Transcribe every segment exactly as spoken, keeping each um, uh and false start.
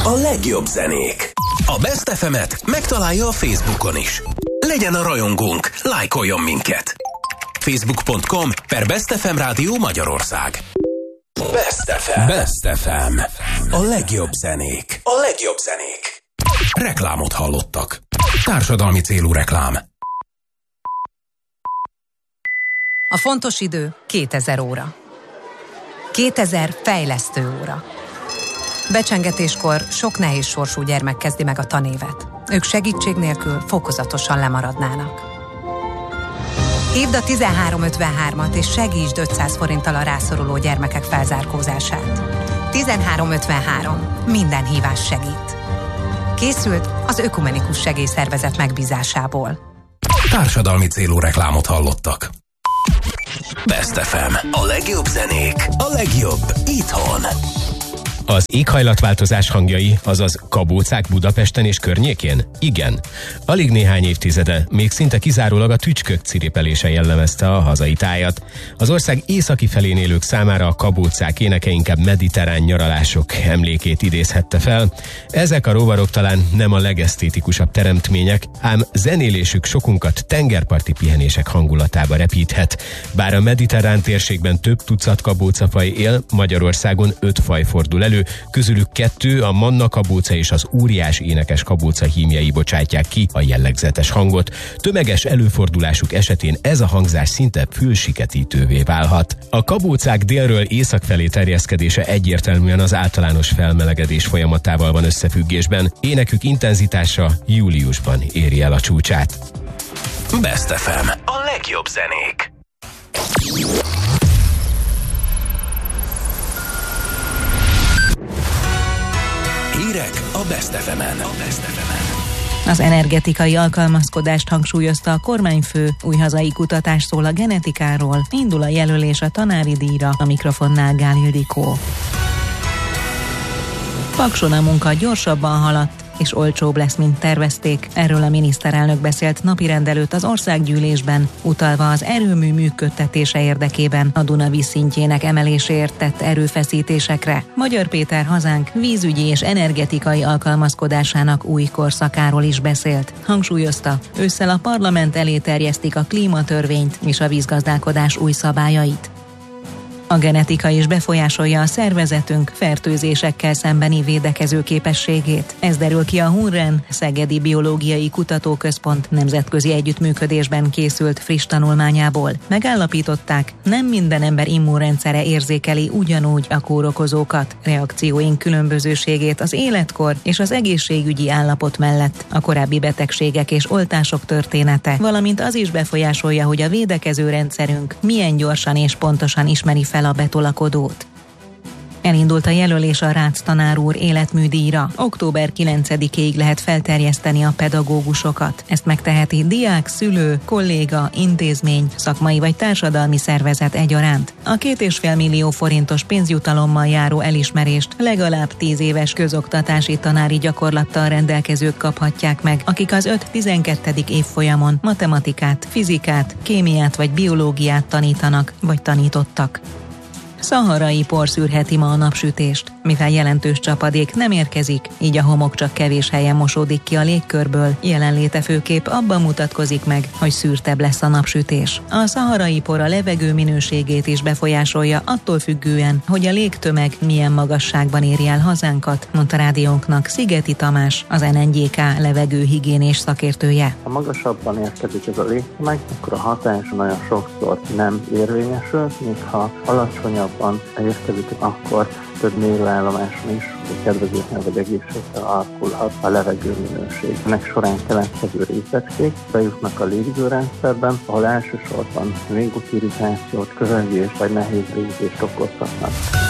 A legjobb zenék. A Best ef emet megtalálja a Facebookon is. Legyen a rajongónk, lájkoljon minket. facebook pont com per Best ef em Rádió Magyarország. Best ef em. Best ef em. A legjobb zenék. A legjobb zenék. Reklámot hallottak. Társadalmi célú reklám. A fontos idő kétezer óra. kétezer fejlesztő óra. Becsengetéskor sok nehéz sorsú gyermek kezdi meg a tanévet. Ők segítség nélkül fokozatosan lemaradnának. Hívd a tizenhárom ötvenhármat és segítsd ötszáz forinttal a rászoruló gyermekek felzárkózását. tizenhárom ötvenhárom. Minden hívás segít. Készült az Ökumenikus Segélyszervezet megbízásából. Társadalmi célú reklámot hallottak. Best ef em. A legjobb zenék. A legjobb itthon. Az éghajlatváltozás hangjai, azaz kabócák Budapesten és környékén? Igen. Alig néhány évtizede, még szinte kizárólag a tücskök cirépelése jellemezte a hazai tájat. Az ország északi felén élők számára a kabócák éneke inkább mediterrán nyaralások emlékét idézhette fel. Ezek a rovarok talán nem a legesztétikusabb teremtmények, ám zenélésük sokunkat tengerparti pihenések hangulatába repíthet. Bár a mediterrán térségben több tucat kabócafaj él, Magyarországon öt faj fordul elő, közülük kettő, a manna kabóca és az óriás énekes kabóca hímjei bocsátják ki a jellegzetes hangot. Tömeges előfordulásuk esetén ez a hangzás szinte fülsiketítővé válhat. A kabócák délről észak felé terjeszkedése egyértelműen az általános felmelegedés folyamatával van összefüggésben. Énekük intenzitása júliusban éri el a csúcsát. Best ef em. A legjobb zenék. Hírek a Best ef emen. A Best ef emen. Az energetikai alkalmazkodást hangsúlyozta a kormányfő, új hazai kutatás szól a genetikáról, indul a jelölés a tanári díjra, a mikrofonnál Gál Ildikó. Pakson a munka gyorsabban haladt, és olcsóbb lesz, mint tervezték. Erről a miniszterelnök beszélt napirend előtt az országgyűlésben, utalva az erőmű működtetése érdekében a Duna vízszintjének emeléséért tett erőfeszítésekre. Magyar Péter hazánk vízügyi és energetikai alkalmazkodásának új korszakáról is beszélt. Hangsúlyozta, ősszel a parlament elé terjesztik a klímatörvényt és a vízgazdálkodás új szabályait. A genetika is befolyásolja a szervezetünk fertőzésekkel szembeni védekező képességét. Ez derül ki a Hunren Szegedi Biológiai Kutatóközpont nemzetközi együttműködésben készült friss tanulmányából. Megállapították, nem minden ember immunrendszere érzékeli ugyanúgy a kórokozókat. Reakcióink különbözőségét az életkor és az egészségügyi állapot mellett a korábbi betegségek és oltások története, valamint az is befolyásolja, hogy a védekező rendszerünk milyen gyorsan és pontosan ismeri fel a betolakodót. Elindult a jelölés a Rácz tanár úr életműdíjra. október kilencedikéig lehet felterjeszteni a pedagógusokat. Ezt megteheti diák, szülő, kolléga, intézmény, szakmai vagy társadalmi szervezet egyaránt. A két és fél millió forintos pénzjutalommal járó elismerést legalább tíz éves közoktatási tanári gyakorlattal rendelkezők kaphatják meg, akik az öt-tizenkettedik évfolyamon matematikát, fizikát, kémiát vagy biológiát tanítanak vagy tanítottak. Szaharai por szűrheti ma a napsütést. Mivel jelentős csapadék nem érkezik, így a homok csak kevés helyen mosódik ki a légkörből, jelenléte főképp abban mutatkozik meg, hogy szűrtebb lesz a napsütés. A szaharai por a levegő minőségét is befolyásolja attól függően, hogy a légtömeg milyen magasságban éri el hazánkat, mondta rádiónknak Szigeti Tamás, az en en gé ká levegőhigiénés szakértője. Ha magasabban érkezik ez a légtömeg, akkor a hatás nagyon sokszor nem érvényesül, míg ha alacsonyabb van érkezik, akkor több mérőállomáson is kedvezőtlen vagy egészségtel alakulhat a levegő minőség. Ennek során keletkező részecskék bejutnak a légzőrendszerben, ahol elsősorban légútirritációt, közelgést vagy nehéz légzést okozhatnak.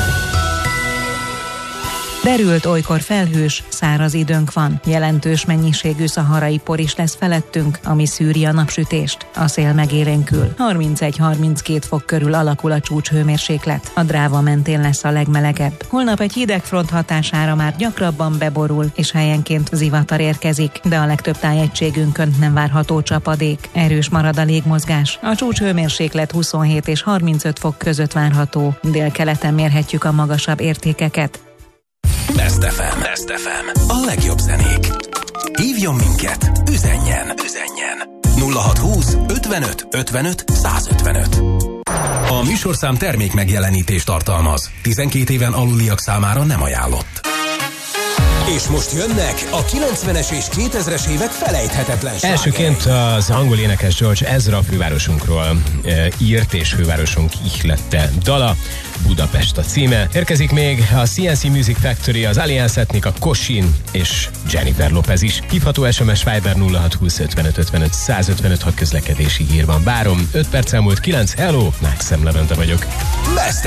Derült, olykor felhős, száraz időnk van. Jelentős mennyiségű szaharai por is lesz felettünk, ami szűri a napsütést. A szél megélénkül. harmincegy-harminckét fok körül alakul a csúcshőmérséklet. A Dráva mentén lesz a legmelegebb. Holnap egy hideg front hatására már gyakrabban beborul, és helyenként zivatar érkezik, de a legtöbb tájegységünkön nem várható csapadék. Erős marad a légmozgás. A csúcshőmérséklet huszonhét és harmincöt fok között várható. Délkeleten mérhetjük a magasabb értékeket. Best ef em. Best ef em. A legjobb zenék. Hívjon minket, üzenjen, üzenjen. nulla hat húsz ötvenöt ötvenöt százötvenöt. A műsorszám termék megjelenítést tartalmaz. tizenkét éven aluliak számára nem ajánlott. És most jönnek a kilencvenes és kétezres évek felejthetetlen slágerei. Elsőként az angol énekes George Ezra fővárosunkról e, írt, és fővárosunk ihlette dala, Budapest a címe. Érkezik még a cé en cé Music Factory, az Alliance Ethnic, a Kosin és Jennifer Lopez is. Hívható es em es Viber nulla hat húsz ötvenöt ötvenöt százötvenöt, ha közlekedési hír van. Várom, öt perc elmúlt kilenc, hello, Nákszem Levente vagyok. Best